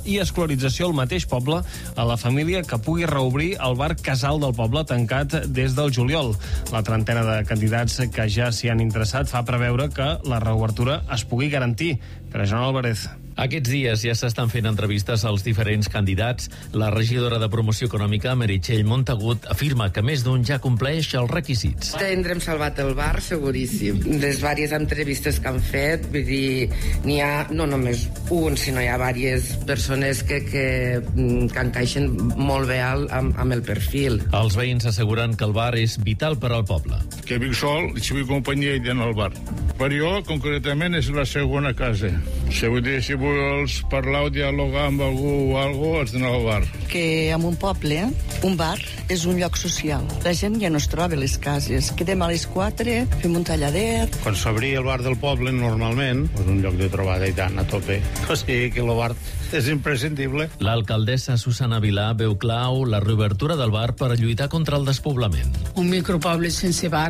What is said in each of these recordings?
i escolarització al mateix poble a la família que pugui reobrir el bar Casal del poble, tancat des del juliol. La trentena de candidats que ja s'hi han interessat fa preveure que la reobertura es pugui garantir. Per a Joan Álvarez. Aquests dies ja s'estan fent entrevistes als diferents candidats. La regidora de Promoció Econòmica, Meritxell Montagut, afirma que més d'un ja compleix els requisits. Tindrem salvat el bar, seguríssim. Les diverses entrevistes que han fet, vull dir, n'hi ha no només un, sinó hi ha diverses persones que encaixen molt bé amb el perfil. Els veïns asseguren que el bar és vital per al poble. Que vinc sol i si vull companyia hi al bar. Per jo, concretament, és la segona casa. Si vols parlar o dialogar amb algú o alguna cosa, has d'anar al bar. Que en un poble, un bar és un lloc social. La gent ja no es troba a les cases. Quedem a les 4, fem un talladet. Quan s'obria el bar del poble, normalment, és un lloc de trobada i tant, a tope. O sigui que el bar és imprescindible. L'alcaldessa Susana Vilà veu clau la reobertura del bar per lluitar contra el despoblament. Un micropoble sense bar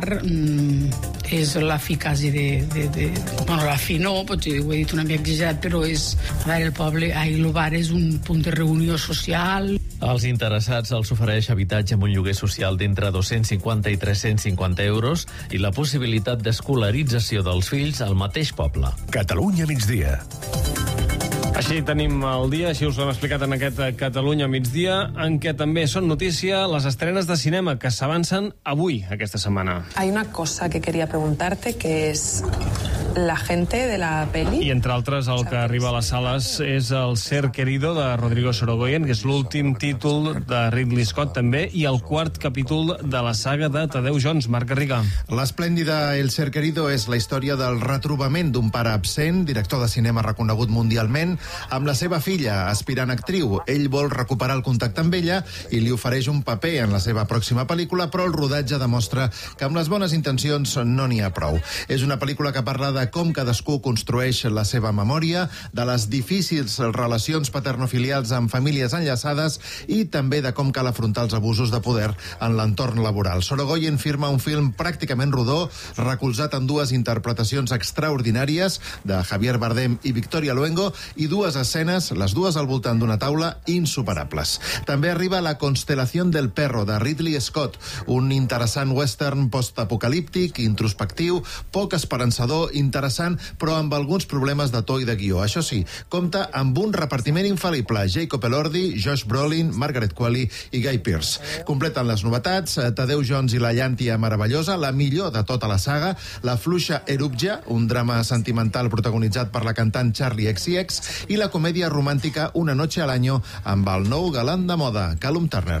és la fi quasi bueno, la fi no, potser ho he dit una mica exagerat, però és, a veure, el bar és un punt de reunió social. Als interessats els ofereix habitatge amb un lloguer social d'entre 250 i 350 euros i la possibilitat d'escolarització dels fills al mateix poble. Catalunya migdia. Així tenim el dia, així us ho hem explicat en aquest Catalunya migdia, en què també són notícia les estrenes de cinema que s'avancen avui, aquesta setmana. Hay una cosa que quería preguntarte, que es la gente de la peli. I entre altres, el que arriba a les sales és el Ser Querido de Rodrigo Sorogoyen, que és l'últim títol de Ridley Scott també, i el quart capítol de la saga de Tadeu Jones. Marc Garriga. L'esplèndida El Ser Querido és la història del retrobament d'un pare absent, director de cinema reconegut mundialment, amb la seva filla, aspirant actriu. Ell vol recuperar el contacte amb ella i li ofereix un paper en la seva pròxima pel·lícula, però el rodatge demostra que amb les bones intencions no n'hi ha prou. És una pel·lícula que parla de com cadascú construeix la seva memòria, de les difícils relacions paternofilials amb famílies enllaçades i també de com cal afrontar els abusos de poder en l'entorn laboral. Sorogoyen firma un film pràcticament rodó, recolzat en dues interpretacions extraordinàries de Javier Bardem i Victoria Luengo i dues escenes, les dues al voltant d'una taula, insuperables. També arriba La Constelación del Perro, de Ridley Scott, un interessant western postapocalíptic, introspectiu, poc esperançador, interessant, però amb alguns problemes de to i de guió. Això sí, compta amb un repartiment infal·lible: Jacob Elordi, Josh Brolin, Margaret Qualley i Guy Pearce. Completen les novetats Tadeu Jones i la llàntia meravellosa, la millor de tota la saga, La fluixa Erupja, un drama sentimental protagonitzat per la cantant Charlie XCX, i la comèdia romàntica Una noche al año amb el nou galant de moda, Callum Turner.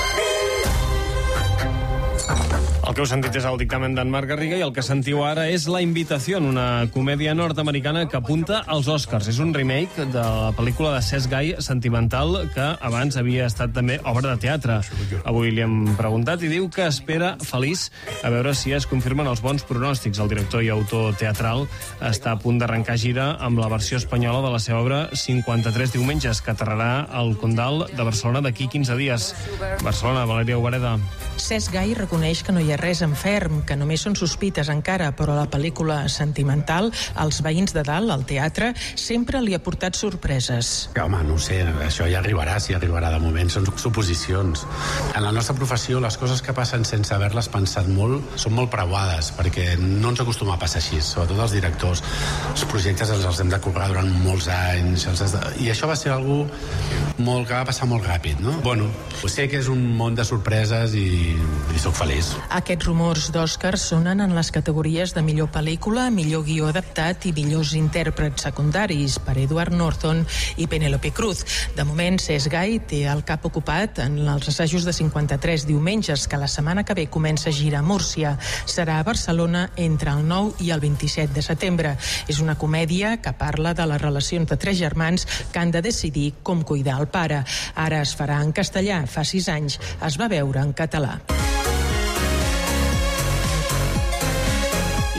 El que heu sentit és el dictamen d'en Marc Garriga i el que sentiu ara és La Invitació, una comèdia nord-americana que apunta als Oscars. És un remake de la pel·lícula de Cesc Gai, Sentimental, que abans havia estat també obra de teatre. Avui li hem preguntat i diu que espera feliç a veure si es confirmen els bons pronòstics. El director i autor teatral està a punt d'arrencar gira amb la versió espanyola de la seva obra 53 diumenges, que aterrarà al Condal de Barcelona d'aquí 15 dies. Barcelona, Valèria Obereda. Cesc Gai reconeix que no hi ha res en ferm, que només són sospites encara, però a la pel·lícula Sentimental, als veïns de dalt, al teatre, sempre li ha portat sorpreses. Home, no ho sé, això ja arribarà, si arribarà. De moment són suposicions. En la nostra professió, les coses que passen sense haver-les pensat molt són molt preuades, perquè no ens acostuma a passar així, sobretot els directors. Els projectes els hem de currar durant molts anys, i això va ser algo que va passar molt ràpid, no? Bueno, sé que és un món de sorpreses i sóc feliç. Aquests rumors d'Oscar sonen en les categories de millor pel·lícula, millor guió adaptat i millors intèrprets secundaris per Edward Norton i Penélope Cruz. De moment, Cesc Gai té el cap ocupat en els assajos de 53 diumenges, que la setmana que ve comença a girar a Múrcia. Serà a Barcelona entre el 9 i el 27 de setembre. És una comèdia que parla de les relacions de tres germans que han de decidir com cuidar el pare. Ara es farà en castellà. Fa 6 anys es va veure en català. I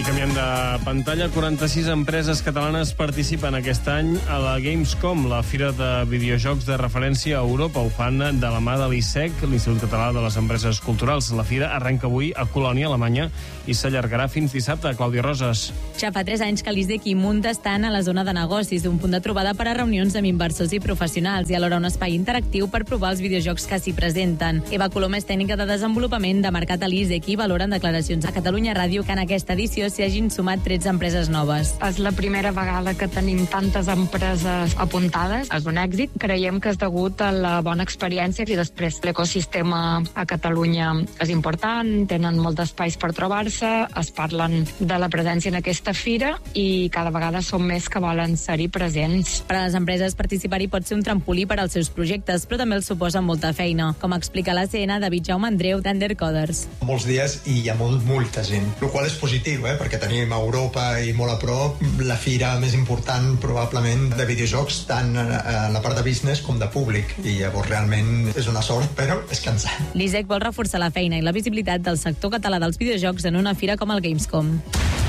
canviem de pantalla. 46 empreses catalanes participen aquest any a la Gamescom, la fira de videojocs de referència a Europa. Ho fan de la mà de l'ISEC, l'Institut Català de les Empreses Culturals. La fira arrenca avui a Colònia, Alemanya, i s'allargarà fins dissabte. Clàudia Roses. Ja fa 3 anys que l'ISEC i munta estan a la zona de negocis, un punt de trobada per a reunions amb inversors i professionals i alhora un espai interactiu per provar els videojocs que s'hi presenten. Eva Coloma és tècnica de desenvolupament de mercat a l'ISEC i valora en declaracions a Catalunya Ràdio que en aquesta edició s'hi hagin sumat 13 empreses noves. És la primera vegada que tenim tantes empreses apuntades. És un èxit. Creiem que és degut a la bona experiència i després l'ecosistema a Catalunya és important, tenen molts espais per trobar-se, es parlen de la presència en aquesta fira i cada vegada són més que volen ser-hi presents. Per a les empreses participar-hi pot ser un trampolí per als seus projectes, però també els suposa molta feina, com explica l'ACN David Jaume Andreu d'Undercoders. Molts dies i hi ha molta gent, el qual és positiu, perquè tenim a Europa i molt a prop la fira més important probablement de videojocs tant a la part de business com de públic i llavors realment és una sort però és cansat. L'ISEC vol reforçar la feina i la visibilitat del sector català dels videojocs en una fira com el Gamescom.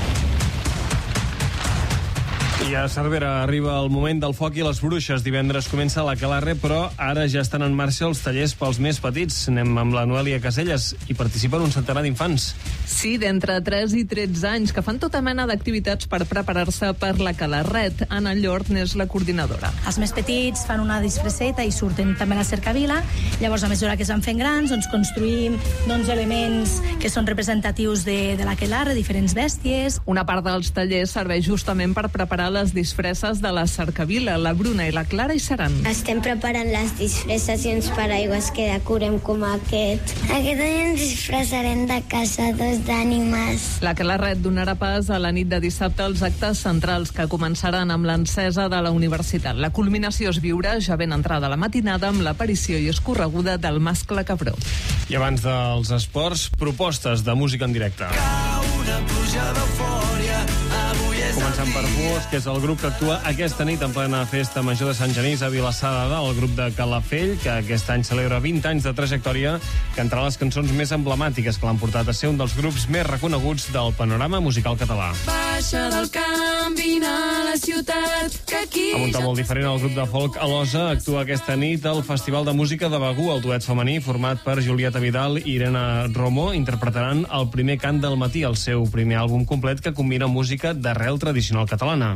I a Cervera arriba el moment del foc i les bruixes. Divendres comença l'Aquelarre, però ara ja estan en marxa els tallers pels més petits. Anem amb la Noelia Caselles. Hi participen un centenar d'infants. Sí, d'entre 3 i 13 anys, que fan tota mena d'activitats per preparar-se per l'Aquelarret. Anna Llort n'és la coordinadora. Els més petits fan una disfresseta i surten també a la cercavila. Llavors, a mesura que es van fent grans, construïm elements que són representatius de l'Aquelarre, diferents bèsties. Una part dels tallers serveix justament per preparar les disfresses de la cercavila. La Bruna i la Clara hi seran. Estem preparant les disfresses i uns paraigües que decorem com aquest. Aquest any ens disfressarem de caçadors d'ànimes. L'Aquelarret donarà pas a la nit de dissabte als actes centrals que començaran amb l'encesa de la universitat. La culminació es viurà ja ben entrada la matinada amb l'aparició i escorreguda del mascle cabró. I abans dels esports, propostes de música en directe. Una pluja d'eufòria. Començant per Buos, que és el grup que actua aquesta nit en plena festa major de Sant Genís a Vilassar de Dalt, el grup de Calafell, que aquest any celebra 20 anys de trajectòria, cantarà les cançons més emblemàtiques que l'han portat a ser un dels grups més reconeguts del panorama musical català. Baixa del camp, vine a la ciutat, que aquí... Amb un to molt diferent, el grup de folk Alosa actua aquesta nit al Festival de Música de Begur. El duet femení, format per Julieta Vidal i Irene Romo, interpretaran el primer cant del matí, el seu primer àlbum complet que combina música d'arrel tradicional catalana.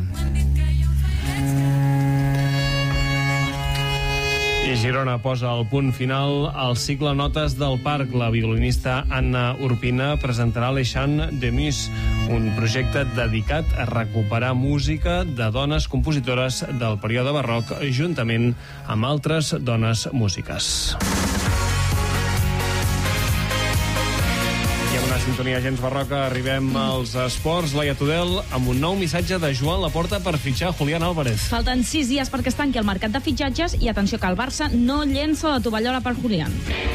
I Girona posa el punt final al cicle Notes del Parc. La violinista Anna Urpina presentarà Les Chants de Mus, un projecte dedicat a recuperar música de dones compositores del període barroc juntament amb altres dones músiques. Sintonia gens barroca, arribem als esports. Laia Tudel, amb un nou missatge de Joan Laporta per fitxar Julián Álvarez. Falten 6 dies perquè es tanqui el mercat de fitxatges i atenció que el Barça no llença la tovallola per Julián.